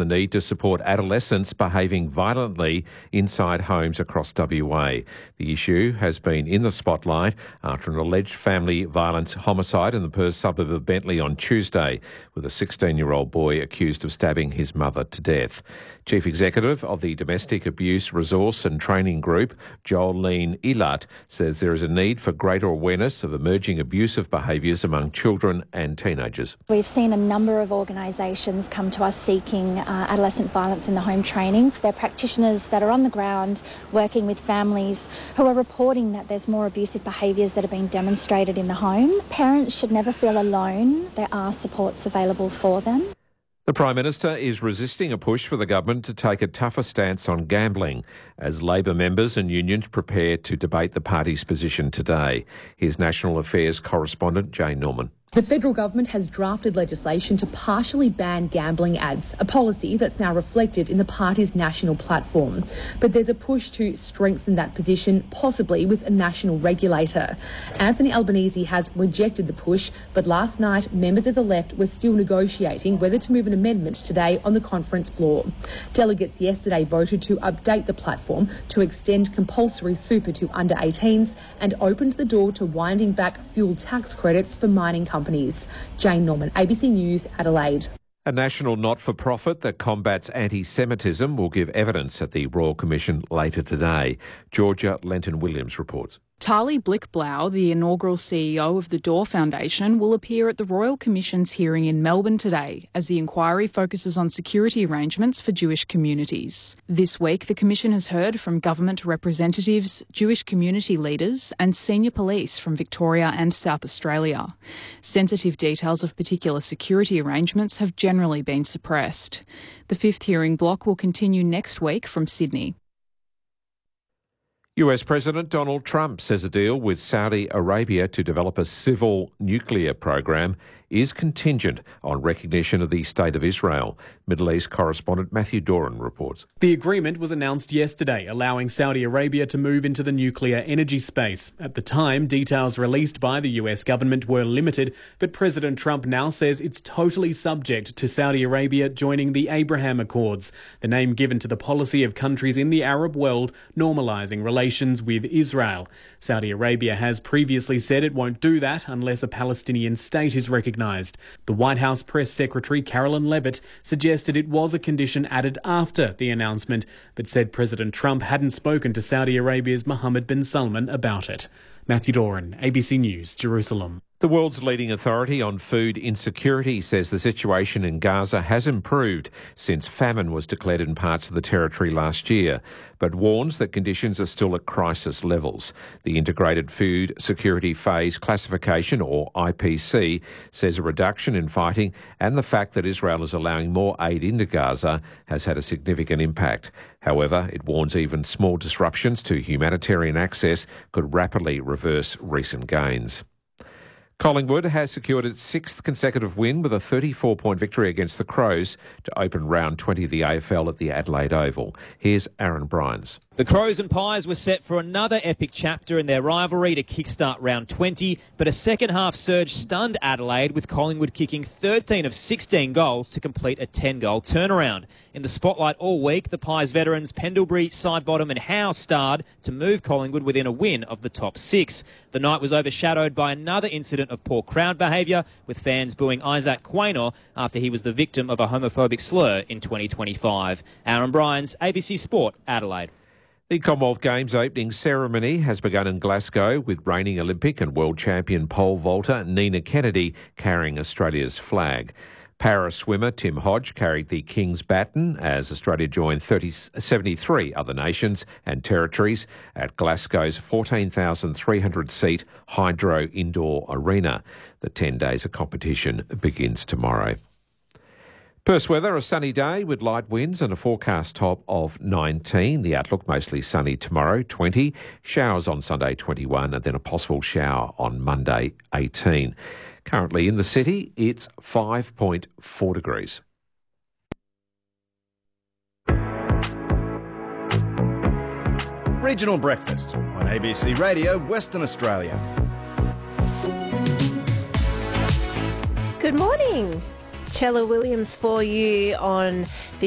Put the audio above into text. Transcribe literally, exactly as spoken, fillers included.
the need to support adolescents behaving violently inside homes across W A. The issue has been in the spotlight after an alleged family violence homicide in the Perth suburb of Bentley on Tuesday, with a sixteen-year-old boy accused of stabbing his mother to death. Chief Executive of the Domestic Abuse Resource and Training Group, Jolene Elat, says there is a need for greater awareness of emerging abusive behaviours among children and teenagers. We've seen a number of organisations come to us seeking uh, adolescent violence in the home training. They're practitioners that are on the ground working with families who are reporting that there's more abusive behaviours that are being demonstrated in the home. Parents should never feel alone. There are supports available for them. The Prime Minister is resisting a push for the government to take a tougher stance on gambling as Labor members and unions prepare to debate the party's position today. Here's National Affairs correspondent Jane Norman. The federal government has drafted legislation to partially ban gambling ads, a policy that's now reflected in the party's national platform. But there's a push to strengthen that position, possibly with a national regulator. Anthony Albanese has rejected the push, but last night members of the left were still negotiating whether to move an amendment today on the conference floor. Delegates yesterday voted to update the platform to extend compulsory super to under eighteens and opened the door to winding back fuel tax credits for mining companies. Companies. Jane Norman, A B C News, Adelaide. A national not-for-profit that combats anti-Semitism will give evidence at the Royal Commission later today. Georgia Lenton-Williams reports. Tali Blickblau, the inaugural C E O of the Door Foundation, will appear at the Royal Commission's hearing in Melbourne today as the inquiry focuses on security arrangements for Jewish communities. This week, the Commission has heard from government representatives, Jewish community leaders and senior police from Victoria and South Australia. Sensitive details of particular security arrangements have generally been suppressed. The fifth hearing block will continue next week from Sydney. U S President Donald Trump says a deal with Saudi Arabia to develop a civil nuclear program is contingent on recognition of the State of Israel. Middle East correspondent Matthew Doran reports. The agreement was announced yesterday, allowing Saudi Arabia to move into the nuclear energy space. At the time, details released by the U S government were limited, but President Trump now says it's totally subject to Saudi Arabia joining the Abraham Accords, the name given to the policy of countries in the Arab world normalising relations with Israel. Saudi Arabia has previously said it won't do that unless a Palestinian state is recognised. The White House Press Secretary Carolyn Levitt suggested it was a condition added after the announcement, but said President Trump hadn't spoken to Saudi Arabia's Mohammed bin Salman about it. Matthew Doran, A B C News, Jerusalem. The world's leading authority on food insecurity says the situation in Gaza has improved since famine was declared in parts of the territory last year, but warns that conditions are still at crisis levels. The Integrated Food Security Phase Classification, or I P C, says a reduction in fighting and the fact that Israel is allowing more aid into Gaza has had a significant impact. However, it warns even small disruptions to humanitarian access could rapidly reverse recent gains. Collingwood has secured its sixth consecutive win with a thirty-four point victory against the Crows to open round twenty of the A F L at the Adelaide Oval. Here's Aaron Bryans. The Crows and Pies were set for another epic chapter in their rivalry to kickstart round twenty, but a second-half surge stunned Adelaide, with Collingwood kicking thirteen of sixteen goals to complete a ten-goal turnaround. In the spotlight all week, the Pies veterans Pendlebury, Sidebottom and Howe starred to move Collingwood within a win of the top six. The night was overshadowed by another incident of poor crowd behaviour, with fans booing Isaac Quaynor after he was the victim of a homophobic slur in twenty twenty-five. Aaron Bryans, A B C Sport, Adelaide. The Commonwealth Games opening ceremony has begun in Glasgow with reigning Olympic and world champion pole vaulter Nina Kennedy carrying Australia's flag. Para swimmer Tim Hodge carried the King's baton as Australia joined seventy-three other nations and territories at Glasgow's fourteen thousand three hundred seat Hydro Indoor Arena. The ten days of competition begins tomorrow. Perth's weather, a sunny day with light winds and a forecast top of nineteen. The outlook mostly sunny tomorrow, twenty. Showers on Sunday, twenty-one, and then a possible shower on Monday, eighteen. Currently in the city, it's five point four degrees. Regional Breakfast on A B C Radio, Western Australia. Good morning. Chella Williams for you on the